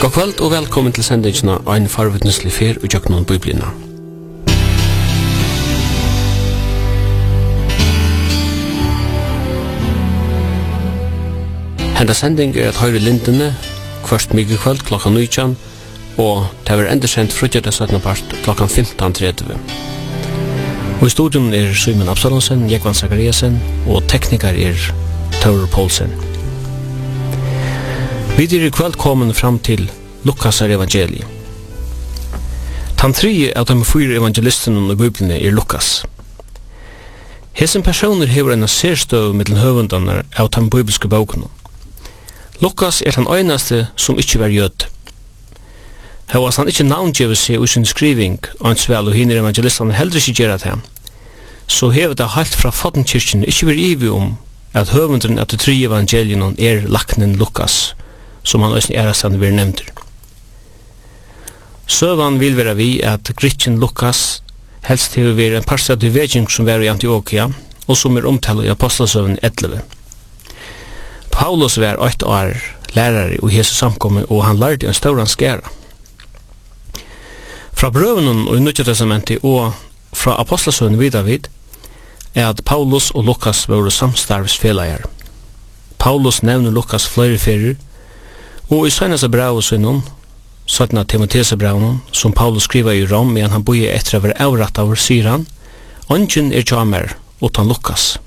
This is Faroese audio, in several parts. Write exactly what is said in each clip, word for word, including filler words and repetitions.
God kveld og velkommen til sendingen av en farvitneslig fer og gjør noen biblina. Henda sending er at høyre lindene kvart mye kveld klokka nitjan og det er enda sendt frutjert syttende part klokka femton tretti. Og i studion er Simon Absalonsen, Jekvan Zachariasen og tekniker er Tore Poulsen. Vi er i kveld kommet fram til Lukas evangeliet. Den tredje av de fyra evangelistene i Bibelen er Lukas. Hesen personer hever en særstøv mellom høvendene av de bibelske bøkene. Lukas er den eneste som ikke var jød. Her var han ikke navngivet seg i sin skriving, ansvel og hinner evangelistene heller ikke gjør det. Så hever det helt fra Fadenkirken ikke vært ivig om at høvenderen av de tre evangeliene er laknen Lukas, som han også er stand vil nevnt. Søvan vil være vi at Gritchen Lukas helst til å være en parstad i veging som var i Antioquia, og som er omtalt i Apostelsøven elleve. Paulus var åtte år lærere i Jesus samkommet, og han lærte en stor skæra. Fra brøvene og i Nytt Testamentet og fra Apostelsøven videre vid, er at Paulus og Lukas var samstarvsfelager. Paulus nevner Lukas flere ferier, og i sønnes brev og sønnen, sånn at Timotheus brev, som Paulus skriver i Rom, men han bor etter å være avratt av, sier han, «Ongen er tjamer, utan Lukas».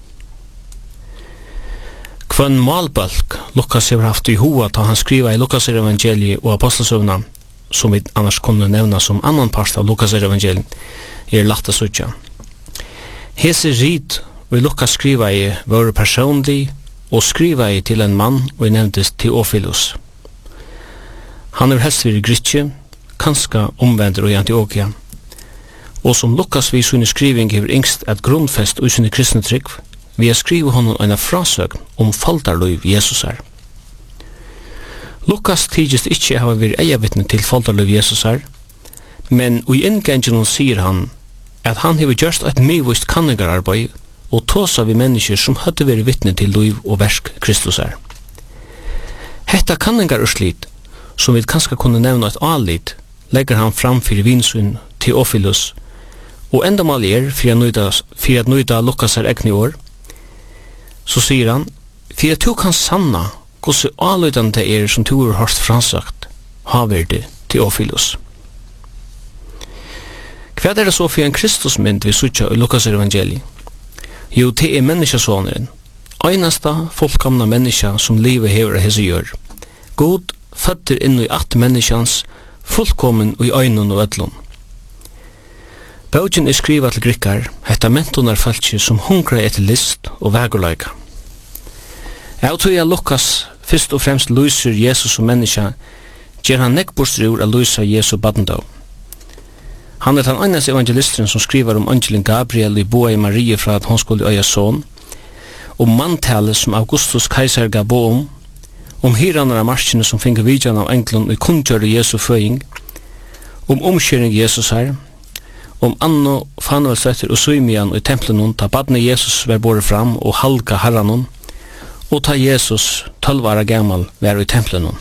Kvann malbalk Lukas har haft i hoa ta han skriva i Lukas evangeliet og apostelsøvna, som vi annars kunne nevna som annan part av Lukas evangeliet, er latta sutja. Hese rid og Lukas skriva i var personlig og skriva i til en mann og nevntes Theophilus. Han er helst ved Gritje, kanska omvender i Antioquia, og som Lukas vid sin skriving hever yngst et grunnfest og sin kristne trygg, vi har skrivet honom en frasøgn om faldarløyv Jesus er. Lukas tidligst ikke har vært eiervittne til faldarløyv Jesus er, men i inngengen sier han at han har gjort et myvist kanningararbeid og tåsa vi mennesker som hadde vært vittne til løyv og versk Kristus er. Hetta kanningarurslit, som vi kanskje kunne nevne et anlit, legger han fram for vinsyn Theophilus, og enda mal er, for at nøyda Lukas er egne år, så sier han, for at du kan sanna hvordan anløydende er som du har hørt fransagt, haver det Theophilus. Hva er det så for en Kristusmynd vi sutja i Lukas evangeliet? Jo, det er menneskesåneren, einasta fullkomna menneska som livet hever av hese gjør. God føtter inn i at menneskans fullkommen og i øynene og ødlån. Bøgen er skriva til grikkar, hetta mentonar falski som hungra etter list og vegurleika. Jeg tror jeg Lukas fyrst og fremst lyser Jesus som menneska, gjer han nekkborstrur av lysa Jesu badendå. Han er den eneste evangelisteren som skriver om angelen Gabriel i boa i Marie fra at hon skulle øya son, om manntale som Augustus keiser gav bo om, om hyranar av marskene som finner vidjan av englun i kundgjør Jesu føying, om omkjøring Jesus her, om Anno, Fanuelstøtter og Symian i templen ta badne Jesus var båret fram og halka herranon, og ta Jesus tolvara gammal var i templen.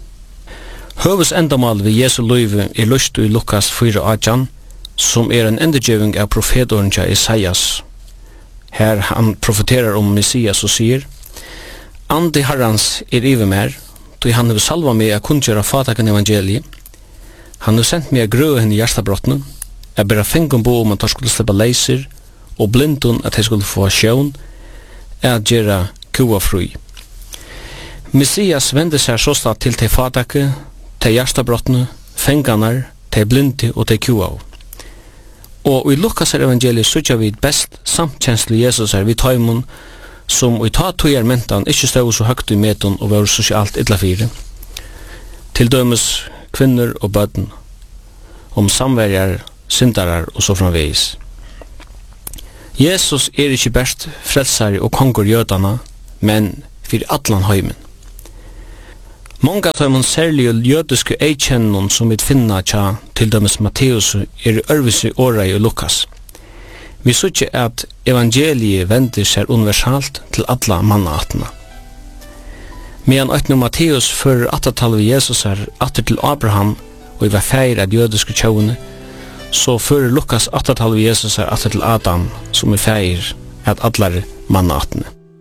Høves endamal ved Jesu løyve er lyst i Lukas fire atten, som er en endegiving av profetårnja Isaias. Her han profeterar om Messias og sier, «Andi herrans er ive mer, då han har salva meg a kundgjøra fataken evangeliet. Han har sendt meg a grøe henne hjertabrottene, jeg bera fengum bo om at han skulle slippe leiser, og blindun at han skulle få sjøvn, at gjera kua fri. Messias vende seg såstad til te fatake, te hjertabrottene, fenganar, te blinde og te kua. Og i Lukas evangeliet sutja vi best samtjenslig Jesus er vi tøymon, som i ta tøyer mentan ikkje stod så høgt i metun og var sosialt illa fire. Til dømes kvinner og bøtten, om samverjar, syndarar og så framvegis. Jesus er ikkje best frelsare og kongur jødana, men fyrir allan heimen. Många av de særlige jødiske eikjennon som vi finna tja til dømes Matteus er ørvise åra i Lukas. Vi sutje at evangeliet vender seg universalt til alla mannaatna. Medan åttende Matteus fører attertallet Jesus er atter til Abraham, og i var feir av jødiske tjåene, så fører Lukas attertallet Jesus er atter til Adam, som er feir at allar mannaatene.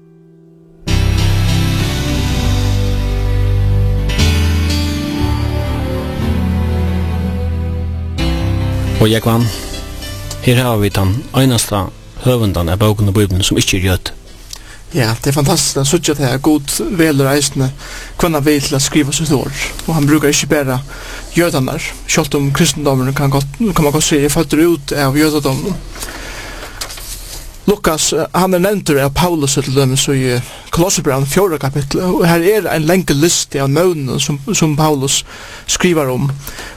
Og jeg vann, her har vi den eneste høvendan av boken og Bibelen som ikke er jød. Ja, det er fantastisk at suttje at det er god vel og reisende kvanna vil til å skrive sitt ord. Og han brukar ikke bare jødanar, selv om kristendommen kan, godt, kan man godt si er født ut av jødadommen. Lukas, han er nevnt av Paulus til dømes i Kolosserbrevet fjorda kapittel, og her er en lenge liste av navnene som, som Paulus skriver om.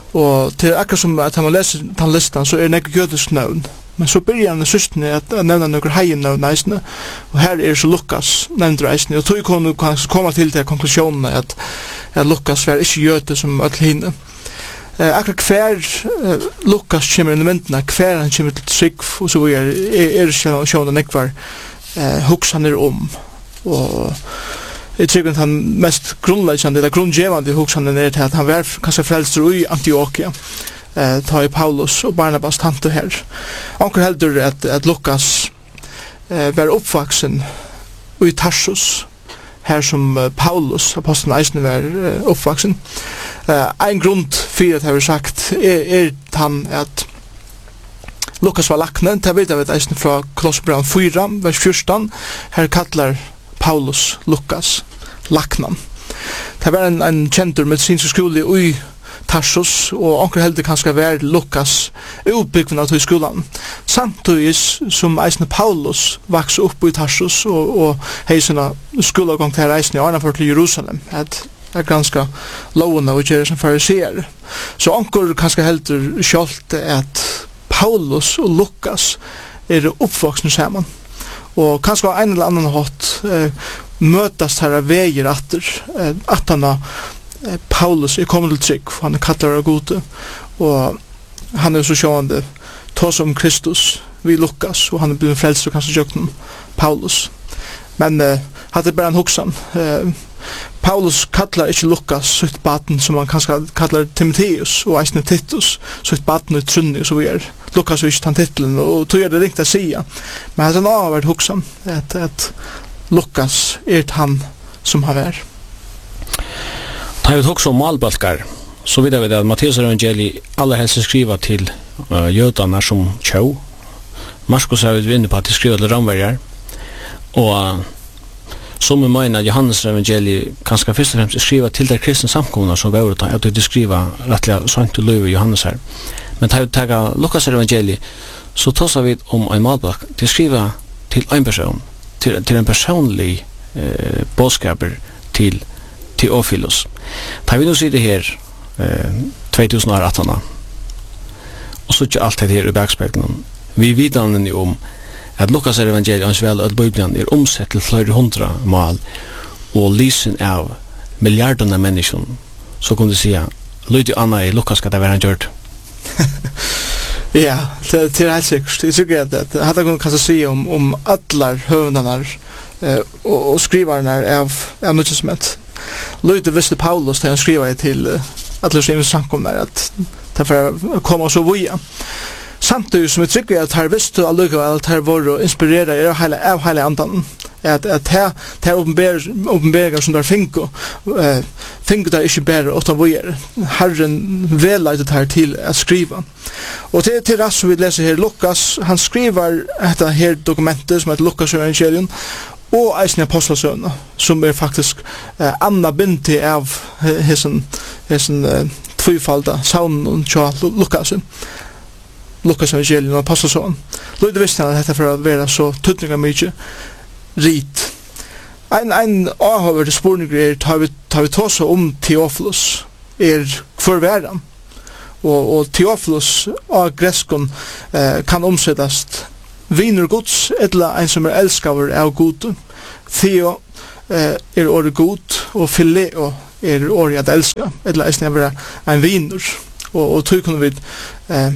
Og til akkurat som at han leser den listan, så er det ikke jødisk navn. Men så byrjar han i systene at nevna noen heien navn eisene, og her er så Lukas nevnt eisene, og tog kunne komme til til konklusjonen at, at Lukas var ikke jøde som öll hine. Eh, akkurat hver eh, Lukas kommer inn i myndene, hver han kommer til trygg, og så er er det sjående nekvar eh, hoksaner om. Og jeg tror at han mest grunnleggende, eller grunngjevende hoksaner er til at han var kanskje frelster i Antioquia. Eh, ta i Paulus og Barnabas tante her. Anker heldur at, at Lukas eh, var oppvaksen i Tarsus, her som uh, Paulus, apostelen Eisne, var uh, oppvaksen. Uh, en grunn for at jeg har sagt er, er han at Lukas var lakne, det vet jeg Eisne fra Kolosserbrevet fyra, vers fjorton, her kallar Paulus Lukas laknan. Det var en, en kjentur medisinsk skole i Tarsus, og anker heldig kanskje være Lukas utbyggven av skolan. Samtidig som eisne Paulus vaks opp i Tarsus, og, og hei sina skolegång til eisne i Arnafort til Jerusalem, at er ganske lovende og gjør som fariseer. Så anker kanskje heldig sjålt at Paulus og Lukas er oppvoksne sammen, og kanskje en eller annen hatt eh, møtast her av veier atter, eh, at han Paulus er kommet til trygg, han er kallar av gode, og han er så sjående tås om Kristus vi Lukas, og han er blitt frelst og kanskje jøkken Paulus. Men uh, hadde bare en hoksan. Uh, Paulus kallar ikke Lukas sitt baten som han kanskje kallar Timotheus og eisne Titus, sitt baten i trunni og så videre. Lukas er ikke tann titlen, og tog er det ringt å sia. Men hadde han avvært hoksan, at, at Lukas er han som har vært. Da vi også om malbalkar, så vidar vi det at Matteus evangeliet aller helst skriva til uh, jødarna som tjau. Markus har vi inne på at de skriva til ramverjar. Og uh, som vi mener at Johannes evangeliet kanskje først og fremst skriva til de kristne samkomna som var ute, at de skriva rettelig sånt til løy i Johannes her. Men da vi tager Lukas evangeliet, så tåsar vi om en malbalk til skriva til en person, til, til en personlig uh, bådskaper til Teofilos. Da vi nå sier det her eh, tjugo arton, og så ikke alt det her i bakspekten. Vi vidner om at Lukas evangeliet og vel at Bibelen er omsett til flere hundra mal, og lysen av milliarderna mennesker, så kunne du si Lydje Anna i Lukas skal det være han gjort. Ja, det, det er helt sikkert. Jeg tykker at det hadde jeg kanskje si om, om allar høvnarnar eh, og, og skrivarnar av, av Nye Testament. Lydje visste Paulus da han skriver til uh, alle som samkomnar at det får komme så via. Samtidig som jeg tykker at her visste allukavall at her var å inspirere er heile, av hele andan. At, at her, her åpenberinger som der finko, uh, finko der ikke bare åtta vojer. Herren veleitet her til å skriva. Og til, til det som vi leser her, Lukas, han skriver dette her dokumentet som heter Lukas evangelium, og eisne apostelsøvna, som er faktisk eh, anna binti av hessen, hessen eh, tvifalda saunen tja Lukas. Lukas evangelium og apostelsøvna. Lydde visste han at dette for å være så tutninga mykje rit. Ein, ein avhøver til spurninger er, tar vi, tar vi tåse om Teofilos, er forværan. Og, og Teofilos av greskon eh, kan omsettast Vinur Guds, etla ein som er elskaver av god. Theo eh, er året god, og Phileo er året at elska, etla eisne er vera ein vinur. Og, og tog kunne vi eh,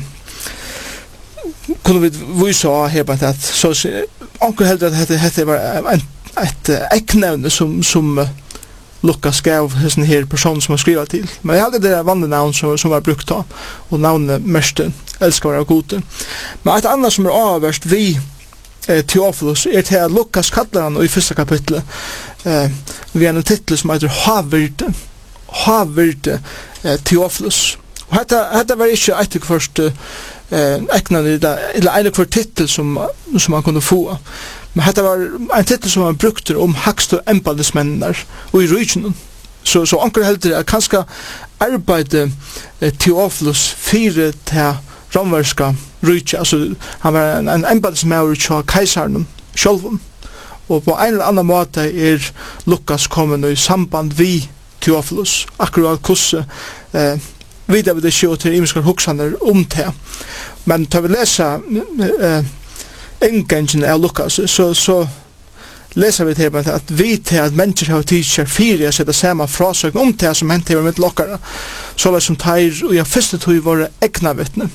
kunne vi vise av her på at så anker heldur at dette var en, et eknevne som, som Lukas gav den här personen som har skrivit till. Men jag hade det där vanliga navn som, som var brukt då. Och navnet mörste, älskar och gode. Men ett annat som är avvärst vi eh, Theophilus är till att Lukas kallar han i första kapitlet eh, vid en titel som heter Havvirte. Havvirte eh, Theophilus. Og hetta hetta var ikke etter først eh eknade eller en kvar titel som som man kunde få. Men hetta var en titel som man brukte om högsta embetsmänner och i regionen. Så så onkel heldur at kanskje arbeide eh, Theophilus fire til romerska rike. Altså han var en, en embetsmann til keisaren sjølven. Og på en eller annen måte er Lukas kommet i samband vi Theophilus. Akkurat hvordan eh vidare det show till imiskar huxander om det. Men tar vi läsa eh engagement av Lukas så så läser vi det att vi till att människor har teacher fyra så det samma frasögn om det som hänt med lockare. Så det som tar och jag första tog var äkna vittnen.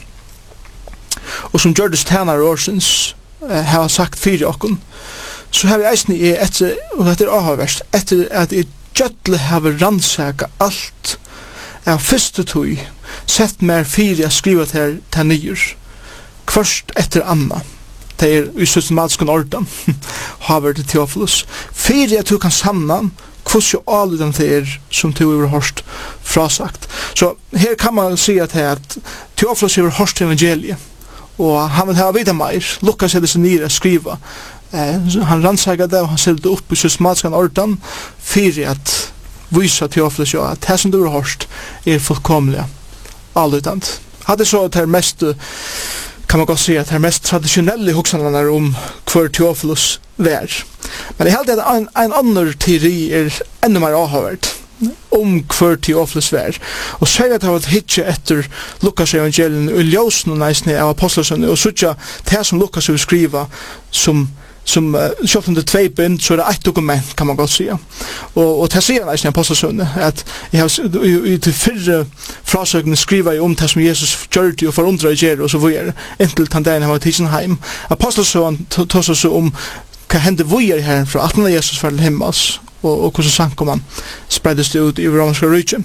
Och som George Tanner Orsons eh, har sagt fyra och så har vi eisen i ett och det är avvärst efter att det jöttle har rannsaka allt av første tog sett mer fyra jag skriva till till nyer först efter Anna det är i systematiska ordan har det Theophilus fyra jag tog kan sanna hur ju all den är som tog över hörst frasagt så här kan man se att att Theophilus över hörst evangeliet och han vill ha vidare mer Lukas hade så nere skriva eh, han rannsakade och han ställde upp i systematiska ordan fyra att visa Theophilus ja att det som du har hört är fullkomliga alludant. Hade så att det mest kan man gott säga att det mest traditionella huxarna om kvar Theophilus vär. Men det helt att en, en annan teori är ännu mer avhört om kvar Theophilus vär. Och säger att det har varit hitche efter Lukas evangelien och ljósen och nästan av apostlarna och sådär det som Lukas vill skriva som som uh, själv under två bind så är det ett dokument kan man gott säga. Och och det säger han i apostlarna att jag har i till förra frasögnen skriva i om det som Jesus gjorde och förundra ger och så vidare. Intill tanten har tiden hem. Apostlarna tar så om kan hända vidare här från att när Jesus föll himmels och och hur så sank man spriddes det ut i romerska riket.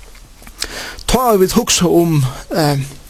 Tar vi huxa om eh,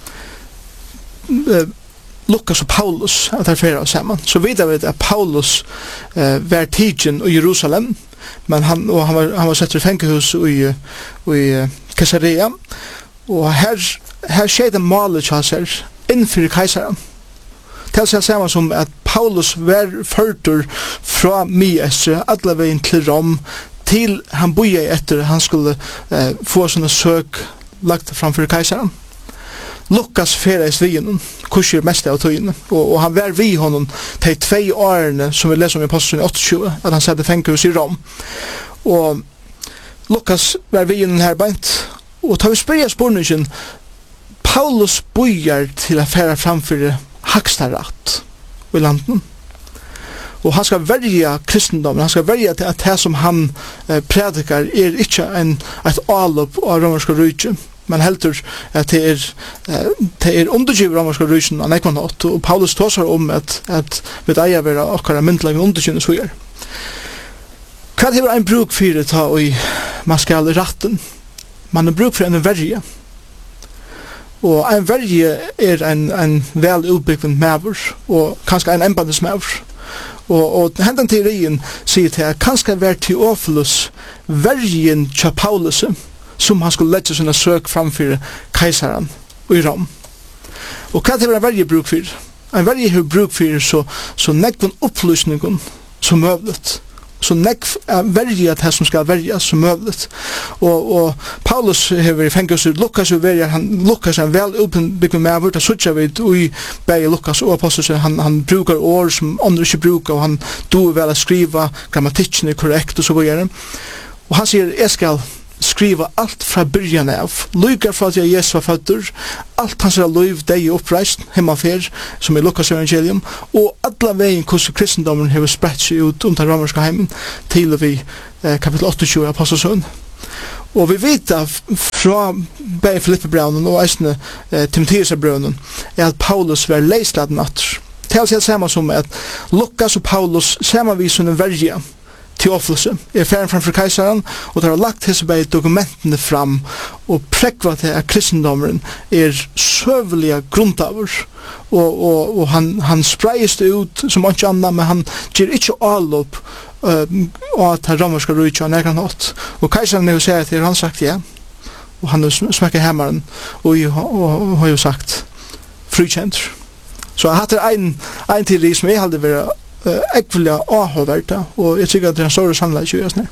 eh Lukas och Paulus att här färra samman. Så vidare vet att Paulus eh, var tidsen i Jerusalem, men han, och han, var, han var sett i fängelse i, i Caesarea. Och här, här skedde malet av sig inför kejsaren. Det är samma som att Paulus var förtur från Miesre, alla vägen till Rom, till han bojade efter han skulle eh, få sådana sök lagt framför kejsaren. Lukas färdas vid honom, kurser mest av tøyene, og, og han var vid honom de två årene som vi leser om i Aposteln åttiotjugo, at han satt i fängelse i Rom. Og Lukas var vid honom her beint, og tar vi spørre spørningen, Paulus bojar til å fære framfor haksta ratt i landen. Og han skal verja kristendommen, han skal verja til at det som han eh, predikar er ikke en, et avlopp av romerska riket, men heldur at det er uh, det er undergiver romerska riket av nekman hatt, og Paulus tåsar om at, at vi eier vera okkara myndelagen undergivende svoger. Hva hever ein bruk fyrir ta og man skal ratten? Man er bruk fyrir en verje. Og en verje er en, en vel utbyggvend mæver, og kanskje en embandis mæver. Og, og hendan teorien sier til at kanskje var Theophilus verjen tja Paulus som han skulle lette sina søk framfor keisaren i Rom. Og hva det var en verje bruk for? En verje har bruk for så, så nekven opplysningen som møvlet. Så nekv er verje at det som skal verjas som møvlet. Og, og Paulus har i fengelse, Lukas og verje, han Lukas er en vel uppbyggd med vårt, så ikke vet i begge Lukas og apostler, han, han brukar ord som andre ikke brukar, og han doer vel å skriva, grammatikken er korrekt og så videre. Og han sier, jeg skal skriva allt fra byrjan av, lykar fra at Jesus var fødder, allt hans er liv, deg oppreist, hemmafer, som er Lukas evangelium, og alla veien hvordan kristendommen har spredt seg ut om den romerska heimen, til vi eh, kapitel åttiotjugo i Apostelsøen. Og vi vet av fra begge Filippebraunen og eisne eh, Timotheusbraunen er at Paulus var leisladen natter. Det er altså samme som at Lukas og Paulus samanviser en verja Theophilus er færen framfor keisaren, og de har lagt hese bei dokumentene fram, og prekva til at kristendommen er søvelige grundavur, og, og, og han, han spreies det ut som ikke annet, men han gir ikke allop uh, og at han romerska rujtja han er nått. Og keisaren har jo sagt til han sagt ja, og han har smekket hammaren, og, og, og, og har jo sagt frikjent. Så jeg hadde en, en teori som jeg hadde vært uh, ekvelig avhåverdt, og jeg tykker at det er en større sannleik i oss nær.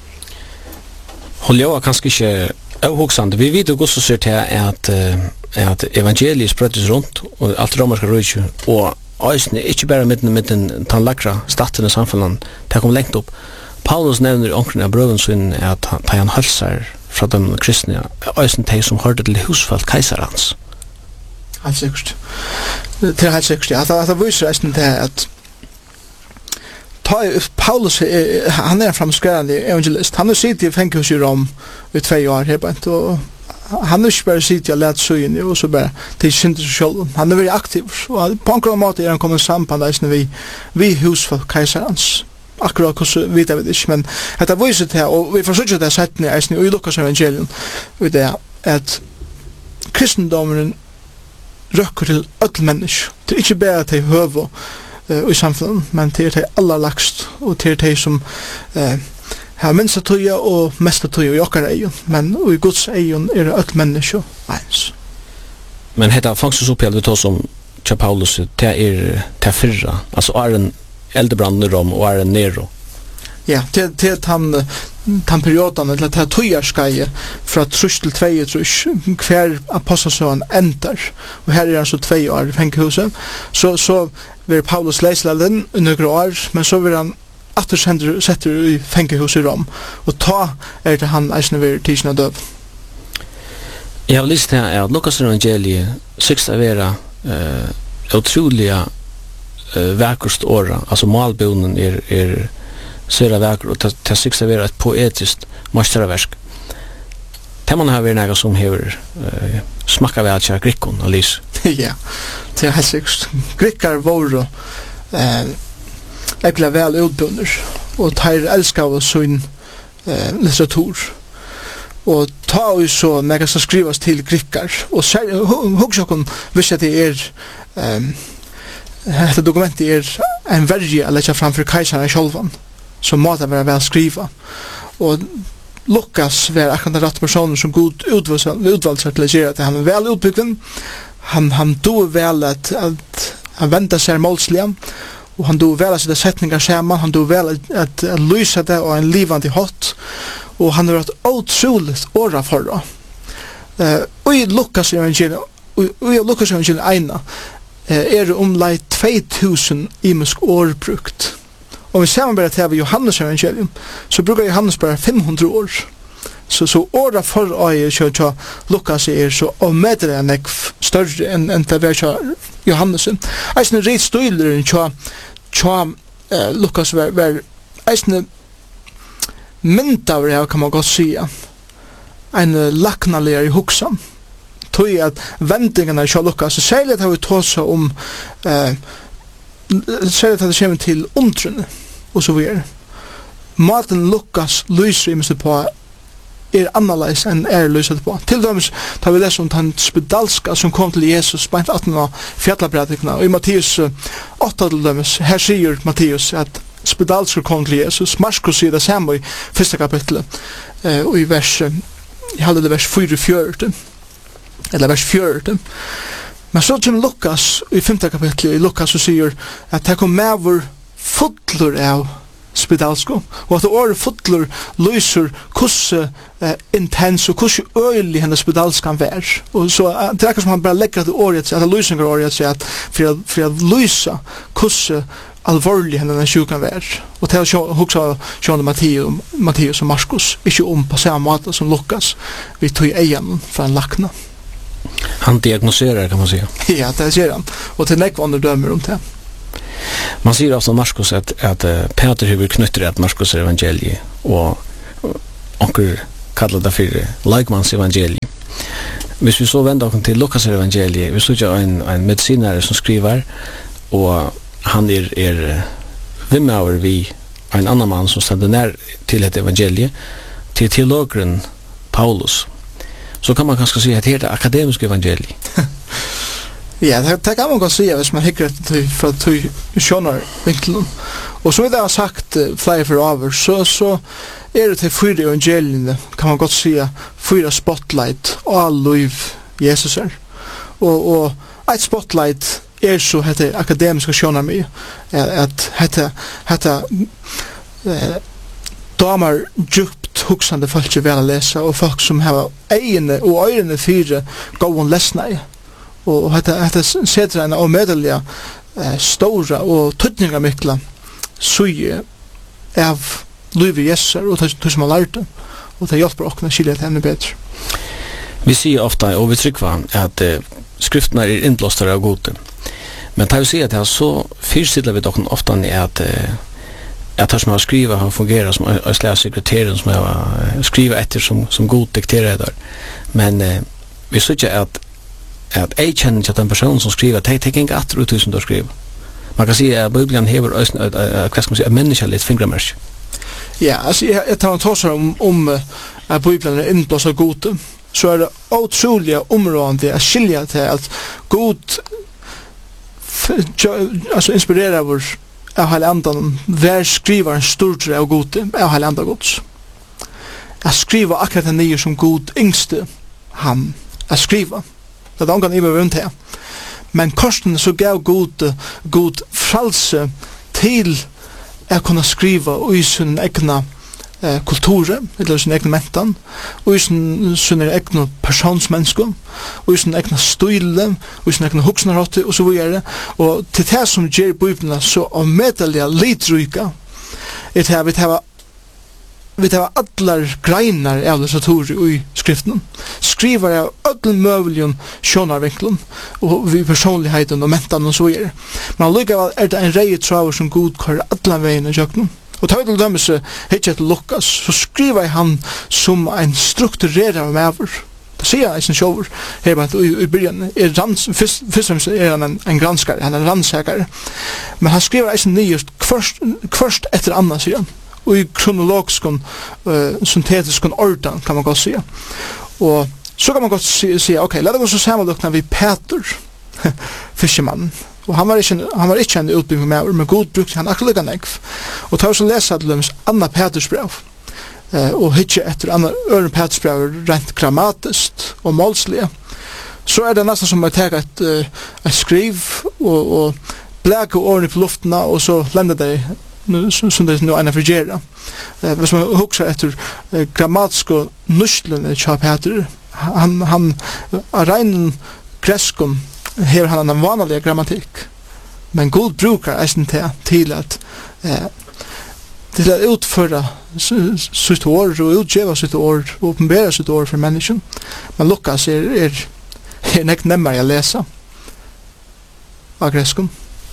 Hold jo kanskje ikke avhoksande. Vi vet jo godt så ser til at, uh, at evangeliet sprøttes rundt, og alt romerska rujtja, og Øysene, ikke bare med, med den, den lakra staten i samfunnet, det kom lengt opp. Paulus nevner i omkring av brøven sin at han, han hølsar fra de kristne, Øysene de som hørte til husfalt keisarans. Helt sikkert. Det er helt sikkert, ja. At det viser Øysene til at ta, Paulus, er, han er en framskrærende evangelist. Han har sittet i fengehus i Rom i tvei år her bænt, og han har ikke bare sittet og lært søgene, og så bare til synder seg selv. Han er veldig aktiv, og på en måte er han kommet sammen vi, vi husfolk keisarans. Akkurat hvordan vet jeg det ikke, men dette viser til, og vi får ikke det settene i Lukas evangelium, det er at kristendommen røkker til alle mennesker, til ikke bare til høve uh, i samfunnet, men til til aller lagst, og til til som uh, har minsta tøya og mesta tøya i okkar egen, men i Guds egen er det alt menneske eins. Men hetta fangstsuppgjeld vi tar som Tja Paulus, det er til fyrra, altså er en eldebrand i Rom og er en Nero. Ja, til, til han, han perioden, eller til tøyarskeie fra trus til tvei trus, hver apostelsøen endar, og her er altså tvei år i fengehuset, så, så vil Paulus leisleden i nøkre år, men så vil han atter sender, setter i fengehus i Rom, og ta er det han eisne vir tidsen av døv. Jeg har lyst til at Lukas evangeliet syks av vera uh, utroliga uh, verkost åra, altså malbonen er, er søra verkor, og til syks av vera et poetisk masterverk. Det man har vært nega som hever uh, smakka vel til grikkon og lys. Ja, det er helt sikkert. Grikkar våre uh, ekkert vel utbunner, og tar elskar av sin eh, litteratur. Og ta og så nega som skrivas til grikkar, og hoksjokken hvis at det er um, dette dokumentet er en verge å leggja framfor keisaren sjolvan, som må det være vel skriva. Og Lukas var akkurat den rett personen som god utvalgt seg til å gjøre at han er vel utbyggven, han, han do vel at, at han venter seg målsliga, og han do vel at det setningar saman, han do vel at, at, at lysa det og en livande hot, og han har vært utroligt åra forra. Uh, og i Lukas evangeliet, og i Lukas evangeliet eina, uh, er det omlai tvei tusen imisk år brukt. Og vi ser man bare til av Johannes evangelium, så brukar Johannes bare fem hundre år. Så, så åra for øye kjør til Lukas er så omedelig enn ek større enn en det var kjør Johannesen. Eisne reit støyleren kjør uh, Lukas var, var eisne myndaver her kan man godt sige. En laknaligere i hoksan. Tog at vendingene kjør Lukas, særlig har vi tåsa om uh, særlig at det kommer til undrene og så videre. Maten Lukas lyser i mistet på er annerledes enn er lyset på. Til dømes tar vi lese om den spedalska som kom til Jesus beint atten av fjallabredikene. Og i Matteus åtta til dømes, her sier Matteus at spedalska kom til Jesus. Marskos sier det samme i første kapittelet, uh, og i vers, jeg hadde det vers fyra fjørte, eller vers fjørte. Men så kommer Lukas i femte kapittelet, i Lukas så sier at det kom med vår fotler av spedalsko, og at det året fotler lyser hvordan uh, intens og hvordan øyelig hennes spedalskan vær. Og så uh, det er akkurat som han bare legger til året, at det lysinger året sier at for, for å lyse hvordan alvorlig hennes sjukan vær. Og til å hukse sjående Matteus og Marskos, ikke om på samme måte som Lukas, vi tog egen fra en lakna. Han diagnoserar kan man säga. Ja, det ser han. Och till nekvander dömer om det. Man säger också om Marskos att, att uh, Peter huvud knytter att Marskos evangelie och onker kallar det för Laikmans evangelie. Hvis vi så vänder oss till Lukas evangelie, vi såg en, en medicinare som skriver och han är, är vimmauer vi en annan man som stod nær til et evangelie, til teologeren Paulus, så kan man kanskje si at det er det akademiske evangeliet. Ja, det, det kan man godt si, hvis man hikker etter for at du skjønner vinkelen. Og som jeg har sagt uh, flere for over, så, så er det til fyra evangeliene, kan man godt si, fyra spotlight og all liv Jesus er. Og, og et spotlight er så hette akademiske skjønner meg, at hette, hette uh, damer djupt huksande folk vel å lese, og folk som har egne og øyrene fire gåen lesna i. Og hette, hette setter en avmedelige eh, stora og tøtninga mikla suje av livet Jesus og det som har lært det, og det hjelper åkne skilje til henne bedre. Vi sier ofta, og vi trykker at uh, skriftene er innblåstere av gode, men det vil si at det er så fyrstidler vi dokken ofta er at uh, at det som har skrivet har fungerat som en sekretæren som har skrivet etter som, som god dikterer der. Men uh, vi sier ikke at at jeg kjenner ikke at den personen som skriver det er ikke atter ut som du skriver. Man kan si at Bibelen hever hva skal man si, at mennesker litt fingermersk. Ja, altså jeg, jeg tar en tåser om, om at Bibelen er innblåst av gode, så er det utrolig områdende å skilje til at god altså inspirerer vår av hele andan, hver skriver en stortre av gode av hele andan gods. Jeg skriver akkurat den nye som god yngste han er skriver. Det er omgang i meg rundt her. Men korsen så gav god, god fralse til å kunne skrive i sin egna eh, kultur, eller sin egna mentan, og i sin, sin egna personsmenneske, og i sin egna style, og i sin egna huksnarhotte, og så videre. Og til det som gjør Bibelen så avmedelige lidryka, er til at vi tar vi tar allar greinar av litteratur i skriften, skriver av allar møveligen sjånarvinklen, og vi personligheten og mentan og så videre. Men allikevel er det en rei traver som god kører allar veien i kjøkken. Og ta til dømes hittet til Lukas, så skriver han som en strukturerer mever. Det sier han i sin sjåver, her bare i, i byrjan, er rans, først, først og fremst er han en, en granskare, han er en rannsækare. Men han skriver i sin nye, først etter annan, sier han. Og i kronologisk uh, syntetisk ordan, kan man godt sige. Og så kan man godt sige, si, ok, la det gå så sammenlukna vi Peter, fiskemannen. Og han var ikke, han var ikke en utbygging med meg, men god brukte han akkurat like negv. Og tar så lesa til dem Anna Peters brev, uh, og hitje etter Anna Øren Peters brev rent grammatisk og målslige. Så er det nesten som å ta et, uh, et skriv, og, og blæke årene på luftene, og så lender det som det er nå ena frigera. Eh, hvis man husker etter eh, grammatiske nustlene til Peter, han, han av reinen greskon hever han en vanlig grammatikk, men god brukar eisen til, til at eh, til at utføre sitt år og utgjeva sitt år og åpenbæra sitt år for mennesken. Men Lukas er, er, er nekt nemmere å lese av greskon.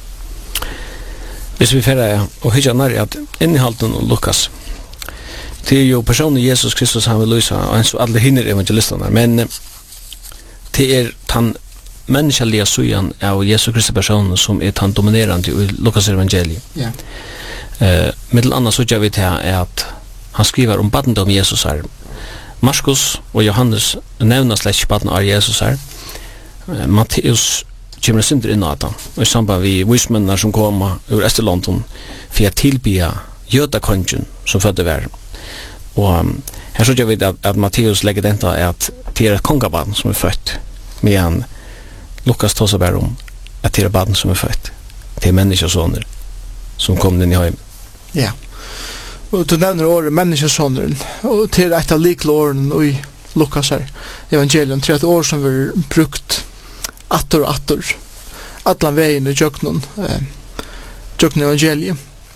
Hvis vi færre og hittar nær at innehalten og Lukas, det er jo personen Jesus Kristus han vil løse, og en så alle hinner evangelisterne, men det er den menneskelige søyan av Jesus Kristus personen som er den dominerande i Lukas evangeliet. Ja. Uh, Middel annet så gjør vi til at han skriver om baden om Jesus her. Markus og Johannes nevner slett baden av Jesus her. Uh, Matteus kommer synder inn av det, og i samband vi vismennene som kommer ur Østerlanden for å tilbya jødakongen som fødde vær. Og um, her så gjør vi at, at Matteus legger den til at det er et kongabaden som er født, medan Lukas tar seg bare om at det er baden som er født. Det er menneskesåner som kom inn i høymen. Ja. Og du nevner året menneskesåneren, og til et av likle årene i Lukas her, evangelium, til et år som vi brukt attor og attor, atlan veien i jøknen, eh, jøknen evangeliet.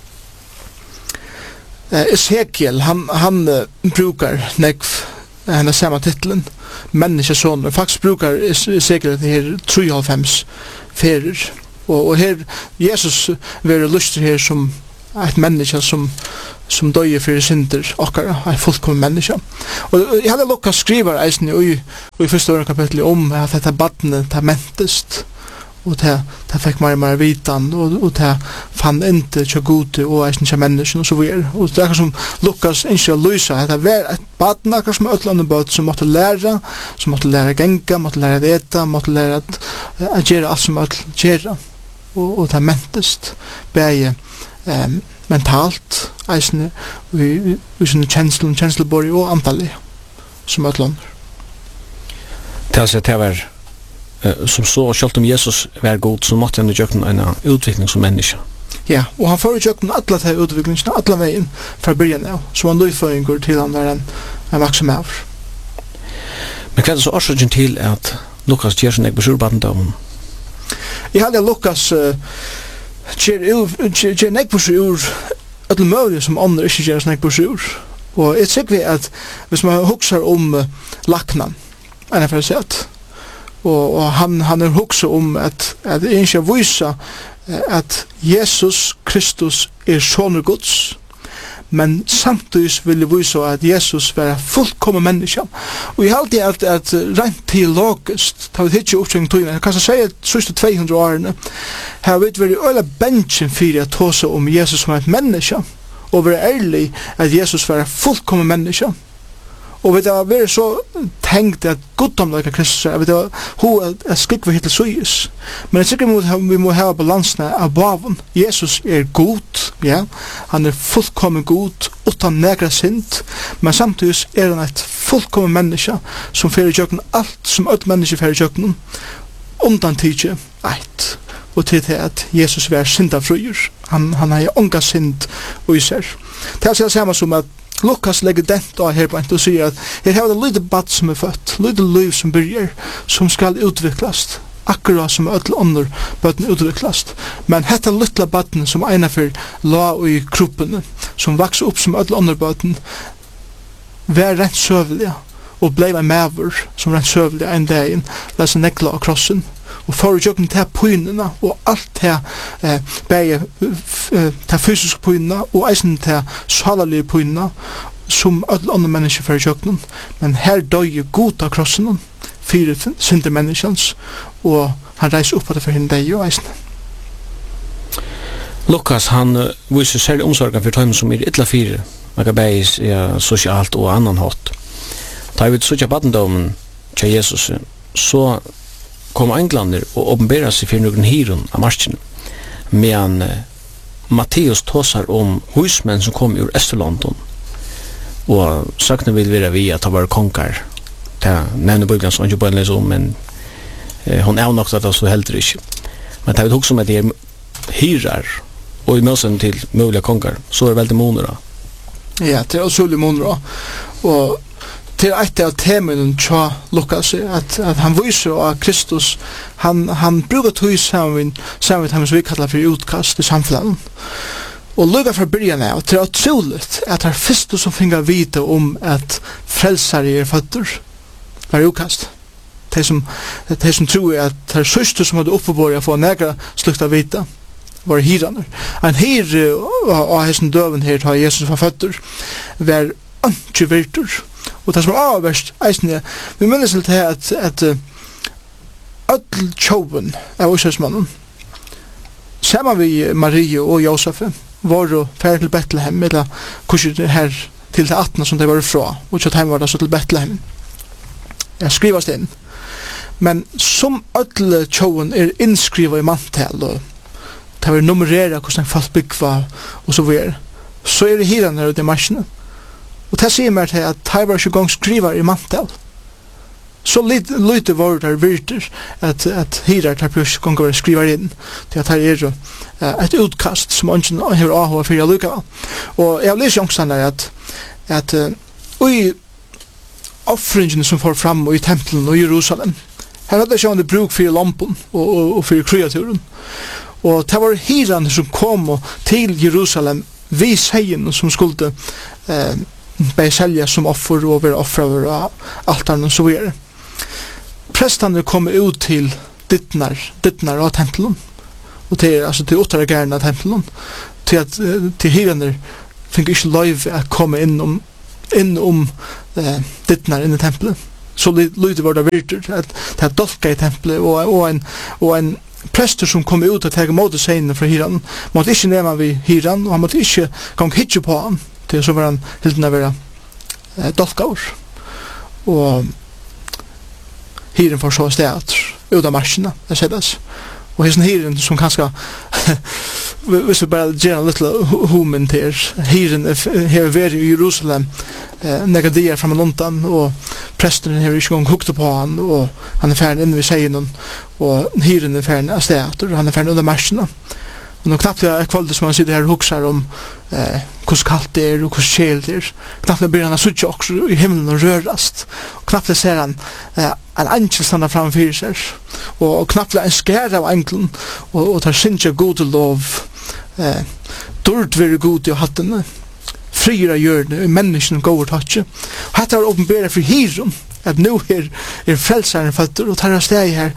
Eh, Ezekiel, han, han eh, brukar nekv, eh, henne samme titlen, menneskesåner, faktisk brukar Ezekiel det her treoghalvfems ferer, og, og her, Jesus være lyster her som et menneske som som døye for synder okkara, et fullkommen menneske. Og jeg hadde Lukas skriver eisen i, i første åren kapittel om at dette badene tar mentest og det, det fikk mer og mer vitan, og, og det fann inte til gode og eisen til mennesken og så videre. Og det er akkurat som Lukas ikke å lyse, at det var et baden akkurat som et eller annet som måtte lære, som måtte lære genga, måtte lære å ete, måtte lære at, at gjøre alt som måtte gjøre. Og, og det mentest, begge um, mentalt, eisen i, i sånne kjenslen, kjensleborg og antallet, som et eller annet. Det er at det var uh, som så, selv om Jesus var god, så måtte han gjøre en utvikling som menneske. Ja, og han får gjøre alle de utviklingene, alle veien fra begynnelsen av, så han løyføringer til han var en, en vaksom av. Men hva er det så årsaken til at Lukas gjør sin egen besurbadendommen? Jeg hadde Lukas uh, gjør en egen besur at det mulig som andre ikke gjør sin egen besur. Og jeg tror vi at hvis man husker om uh, laknan, enn jeg får sett, og, og han, han er husker om at, at jeg ikke viser at Jesus Kristus er sånne Guds, men samtidig vil jeg vise at Jesus var fullkommen menneske. Og jeg har alltid at, at rent teologisk, da vi ikke oppsøkning togene, jeg kan si at siste tvehundre årene, har vi vært øyla bensjen for å ta seg om Jesus som et menneske, og være ærlig at Jesus var fullkommen menneske. Og vi har vært så tenkt at goddomlige Kristus er, vi har hun er skikk vi hittil søyes. Men jeg sikker vi må ha balansene av baven. Jesus er god, ja, han er fullkommen god, utan negra synd, men samtidig er han et fullkommen menneske som fyrir jøkken alt som alt menneske fyrir jøkken, undan tidje eit. Og til det at Jesus er syndafrøyer. Han, han har unga synd og i ser. Det er det samme som at Lukas legger dent av her på en og sier at her har det lite batt som er født, lite liv som byrjar, som skal utviklast, akkurat som alle andre bøtten utviklast. Men hetta lilla batten som ena for la i kroppen, som vaks opp som alle andre bøtten, var rent søvelig, og blei en maver som rent søvelig en dag, lese nekla av krossen, og for å gjøre til pynene, og alt til eh, begge eh, til fysiske pynene, og eisen til salalige pynene, som alle andre mennesker for å gjøre. Men her døg god av krossen, fire synder menneskens, og han reiser opp på det for henne deg og eisen. Lukas, han uh, viser særlig omsorgen for dem som er ytla fire, man kan beis ja, sosialt og annan hatt. Da vi sutja badendommen til Jesus, så kom englander og åpenbæra seg for noen hiron av marskene, medan uh, Matteus tåsar om husmenn som kom ur Østerlondon, og sakne vil være vi at det var konkar, det nevner Bibelen som ikke bare leser om, men uh, hun er nok at det så heldur ikke. Men det er også om at de er hyrar, og i møsen til mulige konkar, så er det veldig monera. Ja, det er utrolig monera, og til eit av temaen tja Lukas, at, at han viser at Kristus, han, han bruker tog sammen med ham som vi kallar for utkast i samfunnet. Og lukka fra byrjan av, til at troligt at det er første som finner vite om at frelsare er føtter, var utkast. De som, de som tror at det er søster som hadde oppebåret å få negra slukt av vite, var hiraner. En hir av hessen døven her, har Jesus var føtter, var ikke virtur. Og det som er avverst, eisne, vi minnes til det at, at öll tjoven av Israelsmannen, sammen vi Marie og Josef, var og færre til Bethlehem, eller kurset her til det attende som de var fra, og så var det så til Bethlehem. Jeg skrivast inn. Men som öll tjoven er innskrivet i mantel, og det var nummereret hvordan folk byggva, og så videre, så er det hirane ute i marsjene. Og det sier meg til at det var ikke gang skriver i mantel. Så lite var det virter at, at hirar tar pluss gang var skriver inn til at det er uh, et utkast som ønsken har A H for å lukke. Og jeg leser også at, at uh, i offringene som får fram i tempelen og i Jerusalem, her hadde jeg ikke bruk for lampen og, og, og for kreaturen. Og det var hirane som kom til Jerusalem vi seien som skulle uh, bei selja som offer og være offer over altaren og så videre. Prestene kom ut til dittnar, dittnar av tempelen, og til, altså til åttare gærne av tempelen, til at til hirene fikk ikke lov å komme inn om, inn om eh, dittnar inn i tempelet. Så lydet var det virtur, at det er dolka i tempelet, og, og, en, og en prester som kom ut og teg mot scenen fra hyran, måtte ikke nema vi hyran, og han måtte ikke gang hitje på han, til så var han hilden av være eh, dolkaur. Og hyren får så stedet ut av marsjene, det sedes. Og hesten hyren som kanskje, hvis vi bare gjør en liten homen til, hyren har vært i Jerusalem, eh, negadier fram og undan, og presteren har ikke gang hukte på han, og han er ferdig inne ved seien, og hyren er ferdig av stedet, og han er ferdig under marsjene. Og nå knappt er kvalget som han sitter her og hukser om eh, hvordan kaldt det er, og hvordan kjel det er. Knappt blir han å suttje også i himmelen og rørast. Og knappt ser han eh, en angel standa framfyr seg, og, og knappt en skær av englen, og, og tar sinja gode lov, eh, dård være god i hattene, frier av hjørne, menneskene går tatsje. Og hette var åpenbæret for hyren, at nå er, er frelseren føtter, og tar av steg her,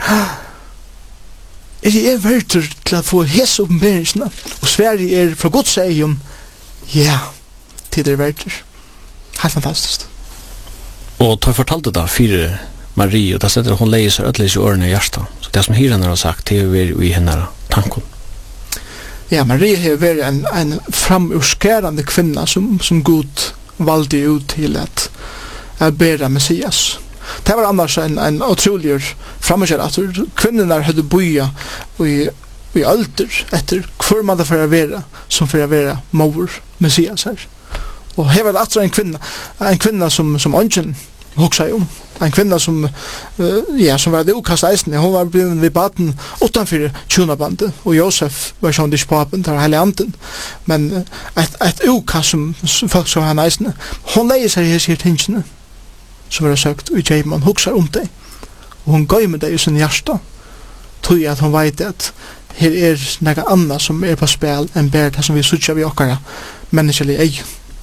er det er verdt til å få hese åpenbæringsene, og Sverige er fra Guds egen, ja, til det er verdt. Helt fantastisk. Og tar fortalte da fire Marie, og da setter hun leie seg ødelig i årene i hjertet. Så det som hyren har sagt, det er jo i henne tanken. Ja, Marie har vært en, en framurskerande kvinna som, som Gud valgte ut til at, at bære Messias. Det var annars en, en utrolig framuskjær at kvinnerna hadde boja i, i alder etter hvor man det for å være som for å være mor Messias her. Og her var det atra en kvinna, en kvinna som, som ånden hoksa om. En kvinna som, uh, ja, som var det ukast eisende. Hun var blivet ved baden utanfor tjunabandet, og Josef var sånn ikke papen, det var hele anden. Men uh, et, et ukast som, som folk som han eisende. Hun leier seg i hese tingene, som var søkt i Jaiman, hoksa om det. Og hun gøy med det i sin hjärsta. Tog at hun vet at her er noe annet som er på spil enn bare det som vi sutja vi okkara menneskelig ei.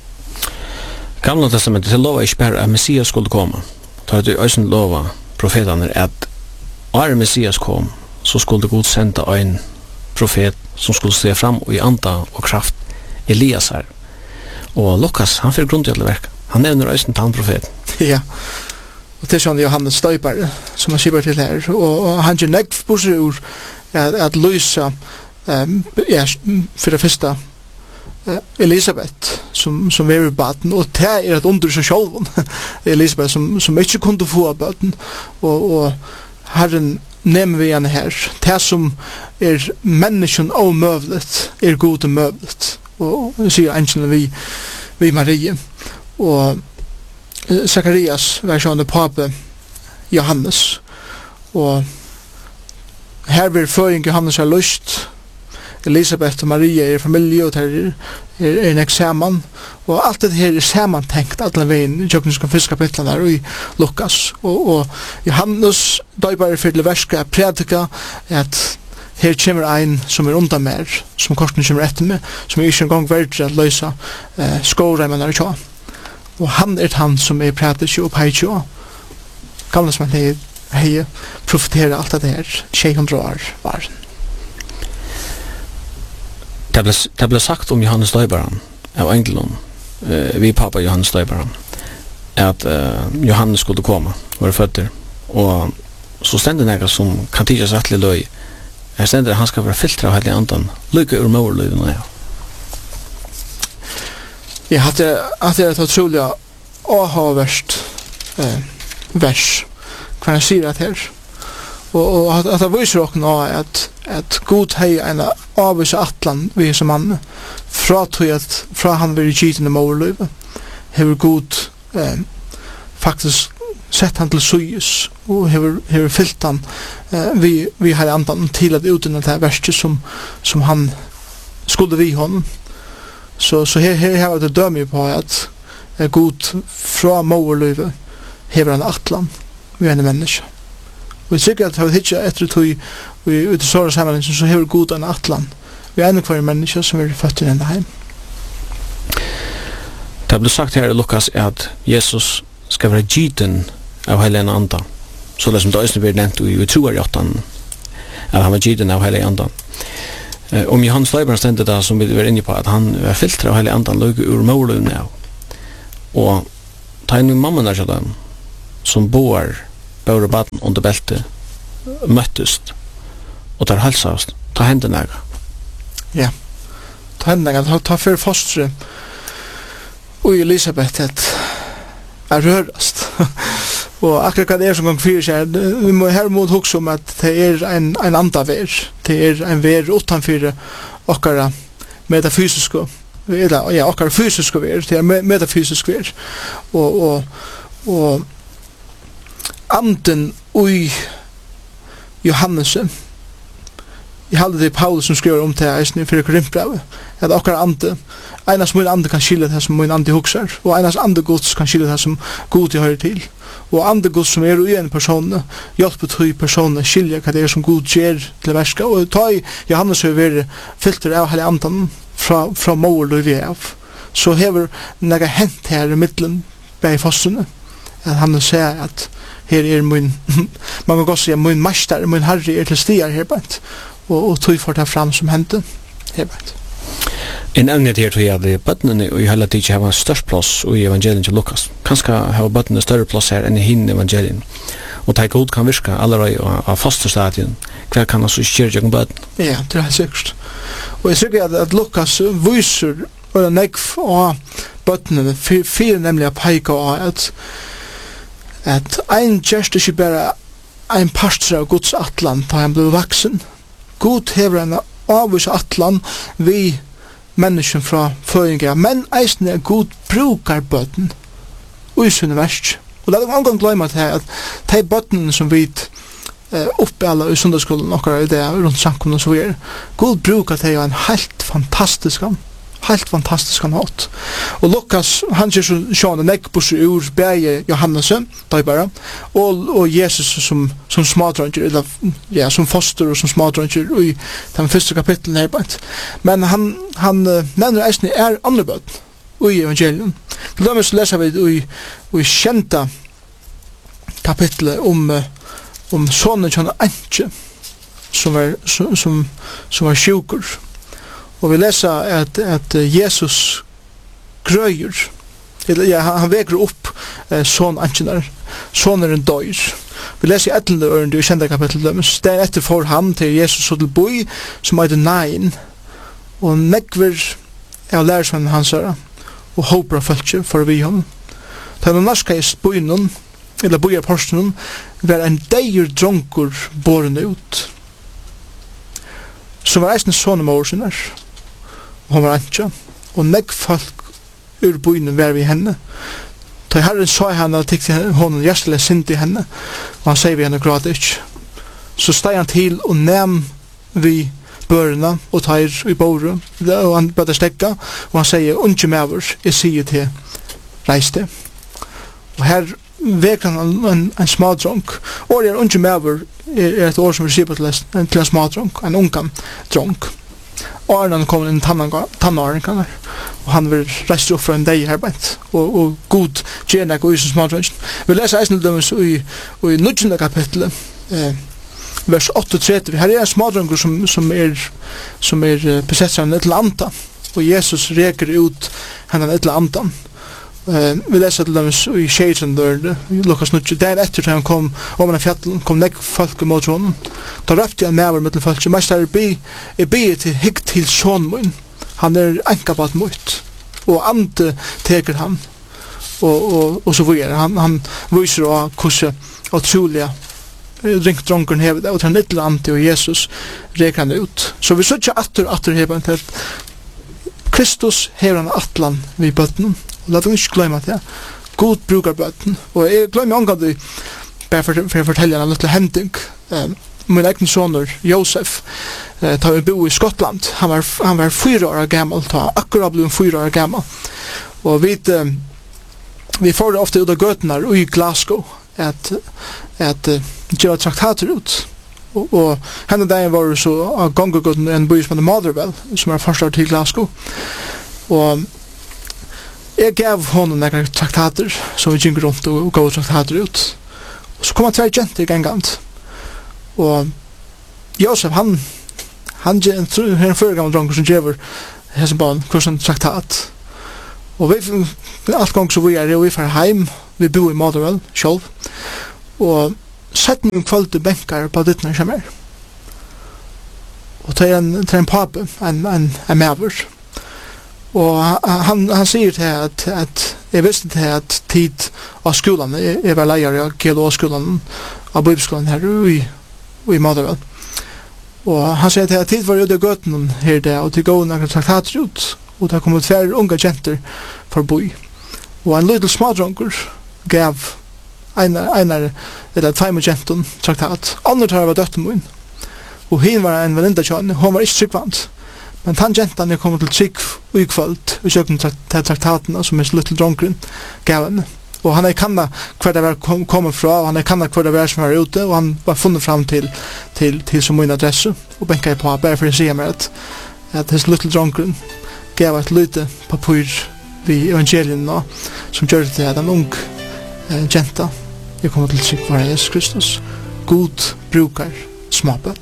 Gamla testamentet til lova ikke bare at Messias skulle komme. Da hadde øysen lova profetene at når Messias kom, så skulle Gud sende en profet som skulle se fram i anda og kraft, Elias her. Og Lukas, han fikk grunn til å verka. Han nevner øysen til han profet. Ja, og det er sånn Johannes Støypare som han skriver til her, og, og han gjør nekv bosser ur at, at lysa um, ja, for det første uh, Elisabeth som, som er i baden, og det er et under seg sjølven Elisabeth som, som ikke kunne få av baden, og, og Herren nemmer vi henne her. Det som er mennesken omøvlet er god og møvlet, og det sier engelen vi, vi Marie. Og Zacharias var sånn pape Johannes, og her vil føring Johannes ha lyst. Elisabeth og Maria er familie, og det er, er, er en eksamen, og alt det her er sammentenkt alle veien i Jøkniske fiskapitlen her i Lukas, og, og Johannes døybar for til verska predika at her kommer ein som er undan mer, som korsen kommer etter meg, som er ikke en gang verdt å løse eh, skåreimen her i tja. Og han er han som er prætisk og peitjo. Gamle som han er hei profeterer alt det her tjei hundre år var. Det ble, det ble sagt om Johannes Døybaren av engelen, uh, vi pappa Johannes Døybaren, at uh, Johannes skulle komme, var føtter, og så stender det som kan tidsas rettelig løy. Her stender det han skal være filtra av hele andan, lykke ur morløyden og ja. Jeg hadde at det er et utrolig avhåverst eh, vers hva han sier at her og, og at, at det viser også nå at, at God hei en avvise atlan vi som mann fra tog at fra han vil gytende morløyve hever God eh, faktisk sett han til suyes og hever, hever fyllt han eh, vi, vi har andan til at uten at det er verset som, som han skulle vi honom. Så så her her har det dømme på at er god fra morløyve hever han atlan vi en menneske. Og sikkert har vi ikke etter tog vi ut i såra sammenheng så hever god en atlan vi er en kvar menneske som er født i denne heim. Det ble sagt her i Lukas at Jesus skal være gyten av hele en anda. Så det som det også blir nevnt i troarjotten at han var gyten av hele andan. Uh, om Johannes Døybaren stendte da som vi var inne på at han var filtra av hele andan løg ur målen av. Og ta inn mamma der sånn som bor bor baden under beltet møttest og tar halsa oss. Ta hender næga. Ja. Ta hender næga. Ta, ta fyrir fostre og Elisabeth at er rørast. Og akkurat hva det er som gang fyrir seg, vi må hermod hugsa om at det er en, en anda ver. Det er en ver utanfyrir okkara metafysiske, eller ja, okkara fysiske ver, det er metafysisk ver. Og, og, og anden ui Johannesen, jeg hadde det Paulus som skriver om det eisen i fyrir Korinthbrevet, at okkara ande, einas mun ande kan skilja det som mun ande hugsar, og einas ande gods kan skilja det som god høyrer til. Og ande gods som er ui en person, hjelper tog personen skilja hva det er som god gjer til verska. Og ta i Johannes har vært filter av hele andan fra, fra mor og vi av. Så hever nega hent her i middelen bei fossene, at han sier at her er min, man kan godt si min meister, min herre er til stier her bænt, og, og tog for det fram som hendte her bænt. En evne til at vi bøttene og i hele tiden har størst plass i evangelien til Lukas. Kanskje har bøttene større plass her enn i hinn evangelien. Og det god kan virke allerede av faste stadien. Hva kan altså skjøre gjennom bøttene? Ja, det er helt sikkert. Og jeg sikker at, at Lukas viser og nekv av bøttene fyrir nemlig å peika av at at ein gjerst ikke bare ein pastor av Guds atlan da han ble vaksen. God hever en avvis atlan vi mennesken fra føringar, men eisen er god brukar bøtten og i sunne verst. Og det er omgang gløyma til at de bøttene som vi uh, oppe alle i sundagsskolen okkar i det rundt samkomne så videre, god brukar til en helt fantastisk helt fantastisk nåt. Og Lukas, han ser så sjående nekkbosser ur bæge Johannesen, døybara, og, og Jesus som, som smadrønger, eller ja, som foster og som smadrønger i den første kapitlen her bænt. Men han, han uh, nevner eisne er andre bøtt i evangelien. Til dømes leser vi i, i kjenta kapitlet om, uh, om sonen kjønne Antje, som var, som, som, som var sjukur. Og vi leser at, at Jesus grøyer, eller ja, han veker opp eh, sånn ankenar, sånn er en døyr. Vi leser i etlende øren, det er kjente kapittel dømes. Det er etter for ham til Jesus og til boi, som er det nein, og nekver av lærersvennen hans her, og håper av følge for vi ham. Da han norska i boinen, eller boia porsten, var en deir dronkur båren ut, som var eisne sånne morsener, og han var Antje, og negg folk ur boinen var vi henne. Da Herren sa henne og tikk til honom hjertelig sint i henne, og han sier vi henne gråd ikke. Så steg han til og nem vi børene og tar i båre, og han bøtte stekka, og han sier, unge mever, jeg sier til reis det. Og her veker han en, en smadronk. Året er unge mever er, er et år som vi sier på til en, til en smadronk, en ungan dronk. Og han kom inn tannaren, og han vil reise opp fra en deg her beint, og, og god gjerne og Isus smadronken. Vi leser eisen til dømes i, i nudgjende kapitlet, eh, vers åttitre. Her er en smadronker som, som er, som er besett av en etter anta, og Jesus reker ut henne en etter antan. Uh, vi leser til dømes i Sjeitren der, i Lukas nutje, der etter han kom om en fjall, kom nekk folk mot honom. Da røpte han mever med folk, mest er bi, er bi til higg til sån mun. Han er enkabat mot, og ante teker han, og, og, og så videre. Han, han viser av hvordan utrolig ringt dronkeren hever det, og til han litt ante og Jesus reker han ut. Så vi søtter atter, atter hever han til Kristus hever han atlan vid bøtten. La oss ikke glemme det. God brukar bøtten. Og jeg glemmer omgang det, bare for, for å fortelle en liten hending. Um, min egen soner, Josef, uh, da vi bo i Skottland, han var, han var fyra år gammal, da akkurat ble han fyra år gammal. Og vi, uh, vi får det ofte ut av gøtene i Glasgow, at, at uh, gjøre traktater ut. Og, og henne dagen var det så av gongegøtten en by som heter Motherwell, som er første til Glasgow. Og jeg gav honom nekka traktater som vi gikk rundt og gav traktater ut. Og så kom han tver jenter gengant. Og Josef, han han er en fyrir gammal dronker som gjever hesson barn kursen traktat. Og vi, alt gong så vi er, og vi fer heim, vi bor i Motherwell, sjálv. Og sett min kvölde bänkar på dittna kommer. og det er en, det er en pape, en, en, en maver. Og han, han sier til at, at jeg visste til at tid av skolan, jeg, jeg var leier av G L O-skolan, av bibelskolan her i, i Maderød. Og han sier til at tid var ute i gøten her der, og til gående noen traktater ut, og det kom ut flere unge jenter forbi. Og en liten smadronker gav einar, einar, eller tveim jenten traktat. Andre tar var døtten min. Og hin var en venninda kjønn, hun var ikke tryggvant. Men den jentan er kommet til trygg i kvöld, i kjøkken til traktatene, som er liten dronkeren gav henne. Og han er kanna hver det var kom, kommet fra, og han er kanna hver det var som var ute, og han var funnet fram til, til, til som min adresse, og benka jeg på, bare for å si meg at, at hans liten dronkeren gav et lite papur vid evangelien nå, som gjør det til at en ung eh, jenta er kommet til trygg for Jesus Kristus. God brukar småbøtt.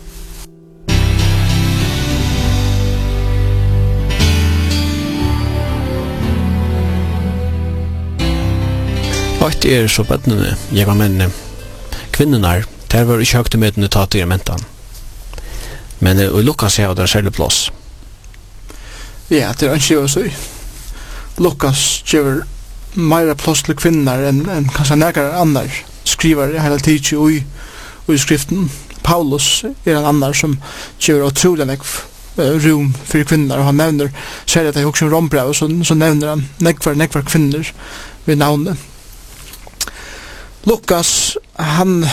Alt er så bøttene, jeg var mennene. Kvinnerne, der var ikke høyt med den tatt i mentan. Men i Lukas er det særlig plass. Ja, det er ikke å si. Lukas gjør mer plass til kvinner enn en kanskje nærkere andre skriver hele tiden i, i skriften. Paulus er en annen som gjør utrolig nekv rum for kvinner, og han nevner, sier at jeg også om rombrev, så, så nevner han nekvar, nekvar kvinner ved navnet. Lukas, han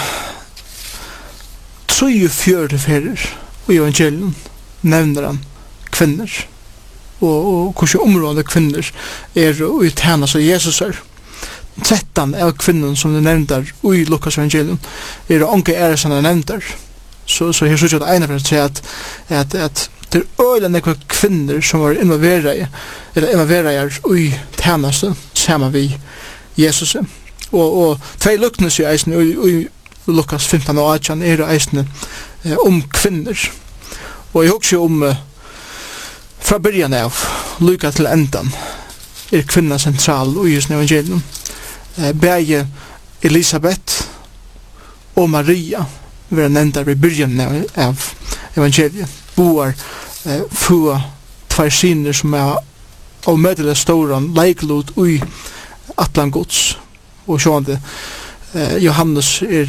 trojufjörde ferir i evangelien nevner han kvinner, og, og hvordan området kvinner er i tjenas av Jesus er. tretton av kvinnen som det nevner i Lukas evangelien er onke ære som det nevner. Så, så her synes jeg at ene for å si at, at, at det er øyne nekva kvinner som var involverade eller involverade i tjenas sammen vi Jesus er. Og, og tvei luknes i eisene i Lukas fimton og eighteen er eisene eh, om kvinner. Og jeg husker om eh, fra byrjan av, lukka til endan, er kvinna sentral i just evangelien. Eh, Begge Elisabeth og Maria var nevnt ved byrjan av evangeliet. Boar eh, få tvær syner som er av mødelig ståran leiklot i Atlangods. Og sjående eh, Johannes er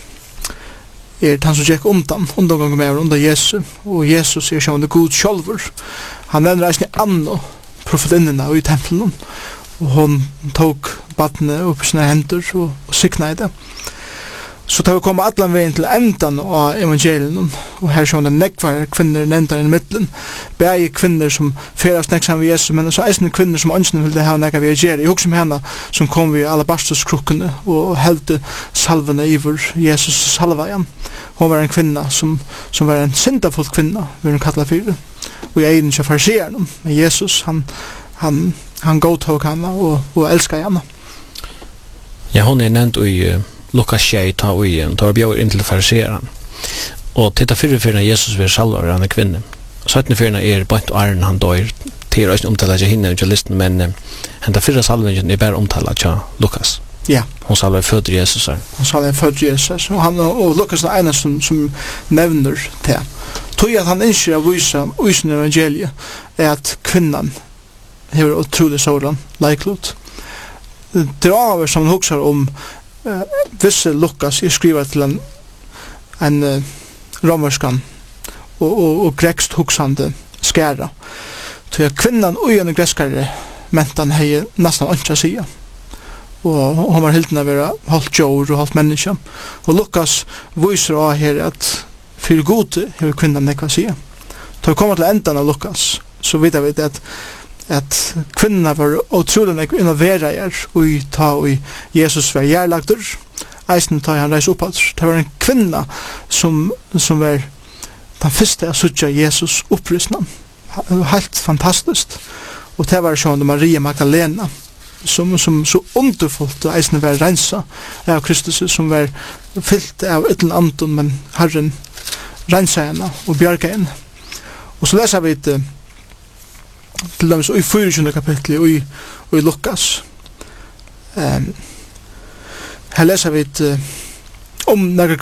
er han som gikk undan undan gang med undan Jesus, og Jesus er sjående god sjálfur. Han nevner eisne Anno, profetinnena i tempelen, og hon tok badne upp i sina hender og, og sikna i det. Så tar vi komme allan veien til endan av evangelien, og her sjående nekvar kvinner nevntar i middelen, begge kvinner som ferast neksan ved Jesus, men så eisne kvinner som ønskene ville ha nekka ved Jeri. Jeg husker om henne som kom ved alabasterskrukkene og heldte salvene iver Jesus salva igjen. Hon var en kvinna som, som var en syndafull kvinna, vil hun kalla fyrir, og jeg egin ikke farsieren, men Jesus, han, han, han godtog henne og, og elskar henne. Ja, hon er nevnt i uh, Lukas tjei ta og igjen, ta og bjør inn til fariseeren. Og titta fyrir fyrir Jesus vil salva av henne kvinne. Søttene fyrir er bant og arren han dør til å omtala til henne til listen, men uh, henta fyrir salvingen er bare omtala til Lukas. Ja. Hon salva fødder Jesus her. Hon salva fødder Jesus, og, han, og Lukas er en som, som nevner til. Tog at han innskjer av vysa, vysen evangeliet, er at kvinnan hever utrolig sådan, leiklot. Det er av som han huksar om uh, visse Lukas er skriver til en, en uh, romerskan og, og, og grekst huksande skæra. Tog at kvinnan og en greskare mentan hei nesten anka sida. Og hon var helt navera halvt jord og halvt menneske. Og Lukas viser av her at fyrir gode hever kvinnan nekva sida. Da vi kommer til endan av Lukas, så vet vi at at kvinna var utrolig nekva innovera er og ta og Jesus var gjerlagdur, eisen ta han reis oppad. Det var en kvinna som, som var den første av sutja Jesus opprysna. Helt fantastisk. Og det var sånn Maria Magdalena, som, som så underfullt og eisen var rensa av Kristus, som var fyllt av ytlen anton, men Herren rensa henne og bjarga henne. Og så leser vi det til dem i fyrtjuende kapitlet og i, og i Lukas. Um, her leser vi det om nære